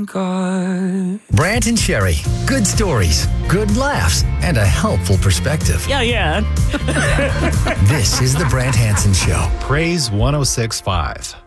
God. Brant and Sherry. Good stories, good laughs, and a helpful perspective. Yeah. This is the Brant Hansen Show. Praise 106.5.